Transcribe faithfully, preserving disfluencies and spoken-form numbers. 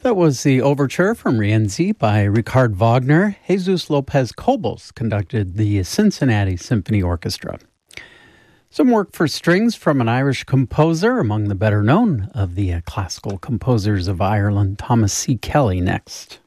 That was the overture from Rienzi by Richard Wagner. Jesus Lopez Cobos conducted the Cincinnati Symphony Orchestra. Some work for strings from an Irish composer, among the better known of the uh, classical composers of Ireland, Thomas C. Kelly, next.